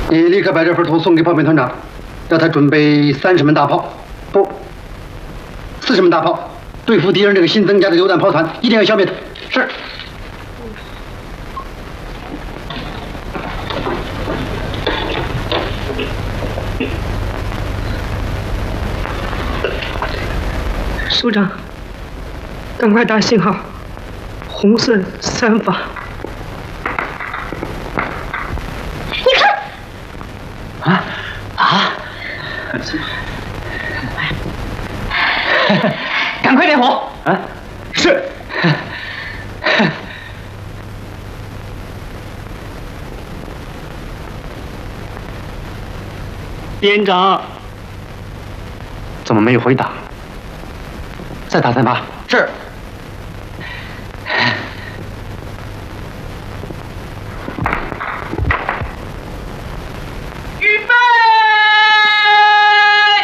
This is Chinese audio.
你立刻把这份图送给炮兵团长，让他准备30门大炮，不，40门大炮，对付敌人这个新增加的榴弹炮团，一定要消灭它。是。 首长，赶快打信号，红色3发。 你看， 赶快点火！啊，是。 连长， 怎么没有回答？再打3发。是。